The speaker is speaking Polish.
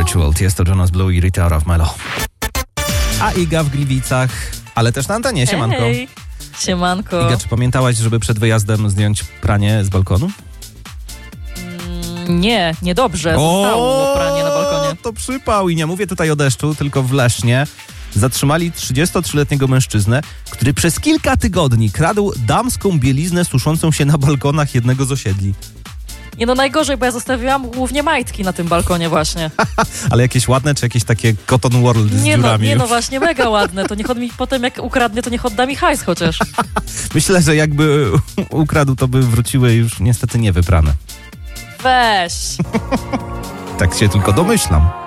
Ritual, jest to Jonas Blue i Rita Ora w Melo. A Iga w Gliwicach, ale też na antenie, siemanko. Hej, siemanko. Iga, czy pamiętałaś, żeby przed wyjazdem zdjąć pranie z balkonu? Nie, niedobrze, zostało pranie na balkonie. To przypał i nie mówię tutaj o deszczu, tylko w Lesznie. Zatrzymali 33-letniego mężczyznę, który przez kilka tygodni kradł damską bieliznę suszącą się na balkonach jednego z osiedli. Nie no, najgorzej, bo ja zostawiłam głównie majtki na tym balkonie właśnie. Ale jakieś ładne, czy jakieś takie Cotton World z dziurami? Nie no, właśnie mega ładne. To niech on mi potem, jak ukradnie, to niech odda mi hajs chociaż. Myślę, że jakby ukradł, to by wróciły już niestety niewyprane. Weź. Tak się tylko domyślam.